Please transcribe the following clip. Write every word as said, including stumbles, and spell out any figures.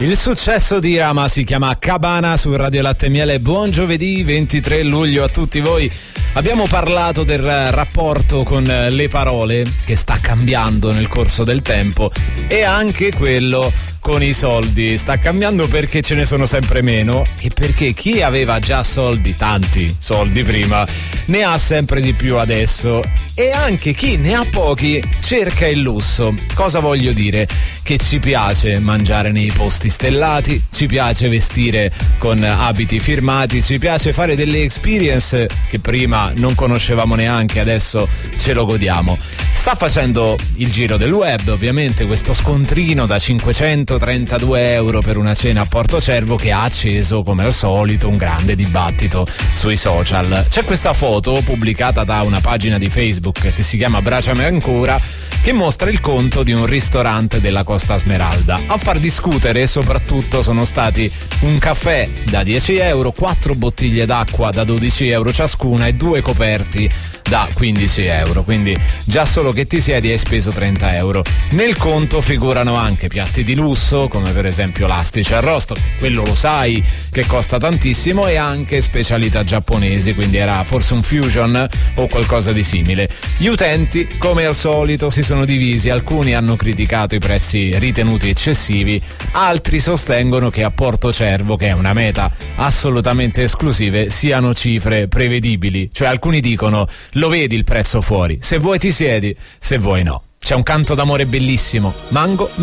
Il successo di Rama si chiama Cabana su Radio Latte e Miele. Buon giovedì ventitré luglio a tutti voi. Abbiamo parlato del rapporto con le parole che sta cambiando nel corso del tempo e anche quello con i soldi. Sta cambiando perché ce ne sono sempre meno e perché chi aveva già soldi, tanti soldi prima, ne ha sempre di più adesso, e anche chi ne ha pochi cerca il lusso. Cosa voglio dire? Che ci piace mangiare nei posti stellati, ci piace vestire con abiti firmati, ci piace fare delle experience che prima non conoscevamo neanche, adesso ce lo godiamo. Sta facendo il giro del web ovviamente questo scontrino da cinquecentotrentadue euro per una cena a Portocervo, che ha acceso come al solito un grande dibattito sui social. C'è questa foto pubblicata da una pagina di Facebook che si chiama Braciame Ancora, che mostra il conto di un ristorante della Costa Smeralda. A far discutere soprattutto sono stati un caffè da dieci euro, quattro bottiglie d'acqua da dodici euro ciascuna e due coperti da quindici euro, quindi già solo che ti siedi hai speso trenta euro. Nel conto figurano anche piatti di lusso come per esempio l'astice arrosto, quello lo sai che costa tantissimo, e anche specialità giapponesi, quindi era forse un fusion o qualcosa di simile. Gli utenti come al solito si sono divisi, alcuni hanno criticato i prezzi ritenuti eccessivi, altri sostengono che a Portocervo, che è una meta assolutamente esclusiva, siano cifre prevedibili, cioè alcuni dicono: lo vedi il prezzo fuori, se vuoi ti siedi, se vuoi no. C'è un canto d'amore bellissimo, Mango